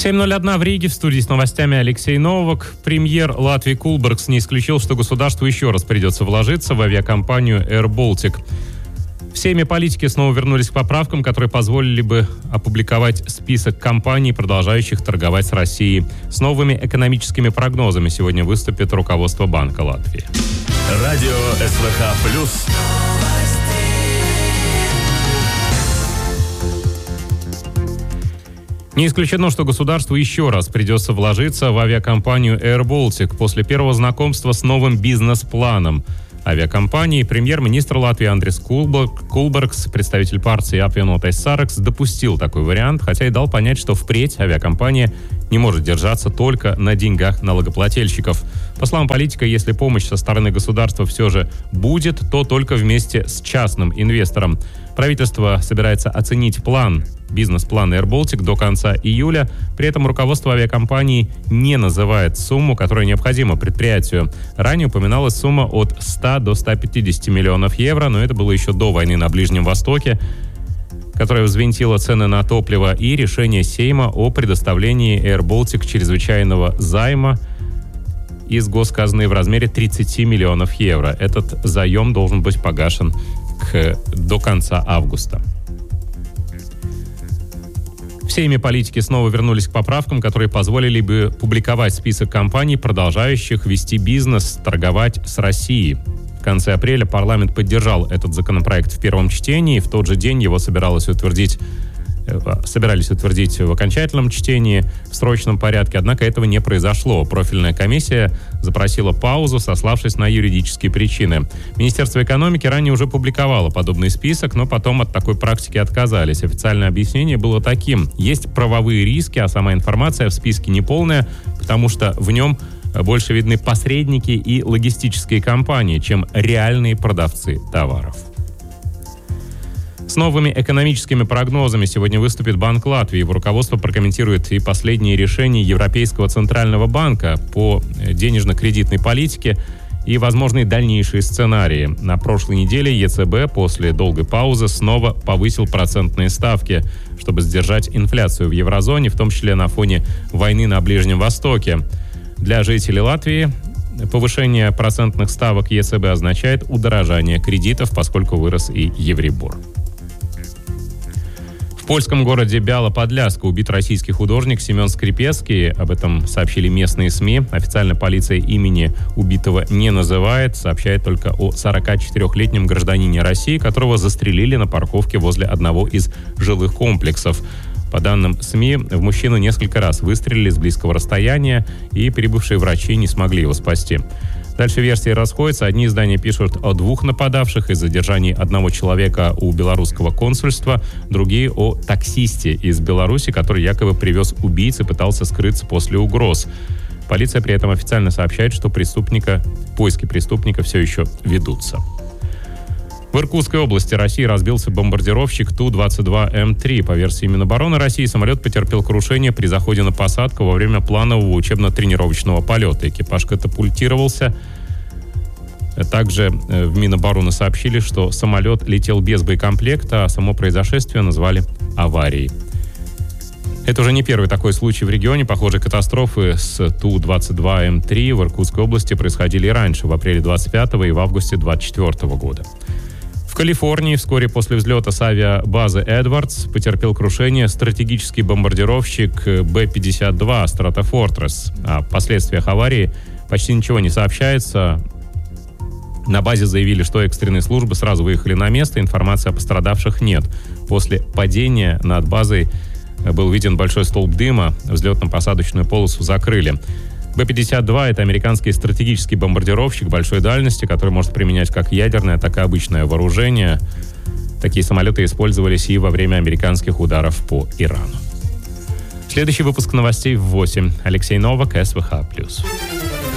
7:01 в Риге. В студии с новостями Алексей Новак. Премьер Латвии Кулбергс не исключил, что государству еще раз придется вложиться в авиакомпанию Air Baltic. В Сейме политики снова вернулись к поправкам, которые позволили бы опубликовать список компаний, продолжающих торговать с Россией. С новыми экономическими прогнозами сегодня выступит руководство Банка Латвии. Радио СВХ+. Не исключено, что государству еще раз придется вложиться в авиакомпанию Air Baltic после первого знакомства с новым бизнес-планом авиакомпании. Премьер-министр Латвии Андрис Кулбергс, представитель партии Apvienotais Saraksts, допустил такой вариант, хотя и дал понять, что впредь авиакомпания не может держаться только на деньгах налогоплательщиков. По словам политика, если помощь со стороны государства все же будет, то только вместе с частным инвестором. Правительство собирается оценить бизнес-план Air Baltic до конца июля. При этом руководство авиакомпании не называет сумму, которая необходима предприятию. Ранее упоминалась сумма от 100 до 150 миллионов евро, но это было еще до войны на Ближнем Востоке, которая взвинтила цены на топливо, и решение Сейма о предоставлении Air Baltic чрезвычайного займа из госказны в размере 30 миллионов евро. Этот заем должен быть погашен до конца августа. В Сейме политики снова вернулись к поправкам, которые позволили бы публиковать список компаний, продолжающих вести бизнес, торговать с Россией. В конце апреля парламент поддержал этот законопроект в первом чтении. В тот же день его собирались утвердить в окончательном чтении в срочном порядке, однако этого не произошло. Профильная комиссия запросила паузу, сославшись на юридические причины. Министерство экономики ранее уже публиковало подобный список, но потом от такой практики отказались. Официальное объяснение было таким: есть правовые риски, а сама информация в списке неполная, потому что в нем больше видны посредники и логистические компании, чем реальные продавцы товаров. С новыми экономическими прогнозами сегодня выступит Банк Латвии. Его руководство прокомментирует и последние решения Европейского центрального банка по денежно-кредитной политике и возможные дальнейшие сценарии. На прошлой неделе ЕЦБ после долгой паузы снова повысил процентные ставки, чтобы сдержать инфляцию в еврозоне, в том числе на фоне войны на Ближнем Востоке. Для жителей Латвии повышение процентных ставок ЕЦБ означает удорожание кредитов, поскольку вырос и Еврибор. В польском городе Бяла-Подляска убит российский художник Семен Скрипецкий. Об этом сообщили местные СМИ. Официально полиция имени убитого не называет. Сообщает только о 44-летнем гражданине России, которого застрелили на парковке возле одного из жилых комплексов. По данным СМИ, в мужчину несколько раз выстрелили с близкого расстояния, и прибывшие врачи не смогли его спасти. Дальше версии расходятся. Одни издания пишут о 2 нападавших и задержании одного человека у белорусского консульства, другие о таксисте из Беларуси, который якобы привез убийц и пытался скрыться после угроз. Полиция при этом официально сообщает, что поиски преступника все еще ведутся. В Иркутской области России разбился бомбардировщик Ту-22М3. По версии Минобороны России, самолет потерпел крушение при заходе на посадку во время планового учебно-тренировочного полета. Экипаж катапультировался. Также в Минобороны сообщили, что самолет летел без боекомплекта, а само произошествие назвали аварией. Это уже не первый такой случай в регионе. Похожие катастрофы с Ту-22М3 в Иркутской области происходили и раньше, в апреле 25 и в августе 24 года. В Калифорнии вскоре после взлета с авиабазы Эдвардс потерпел крушение стратегический бомбардировщик Б-52 Stratofortress. О последствиях аварии почти ничего не сообщается. На базе заявили, что экстренные службы сразу выехали на место, информации о пострадавших нет. После падения над базой был виден большой столб дыма, взлетно-посадочную полосу закрыли. Б-52 — это американский стратегический бомбардировщик большой дальности, который может применять как ядерное, так и обычное вооружение. Такие самолеты использовались и во время американских ударов по Ирану. Следующий выпуск новостей в 8. Алексей Новак, СВХ+.